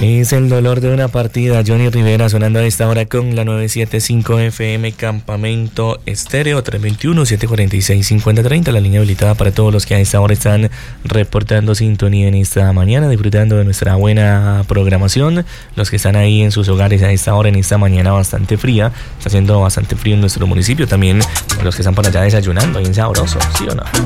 Es el dolor de una partida. Johnny Rivera sonando a esta hora con la 975 FM Campamento Estéreo 321-746-5030. La línea habilitada para todos los que a esta hora están reportando sintonía en esta mañana, disfrutando de nuestra buena programación. Los que están ahí en sus hogares a esta hora, en esta mañana bastante fría. Está haciendo bastante frío en nuestro municipio. También los que están por allá desayunando, bien sabroso, ¿sí o no?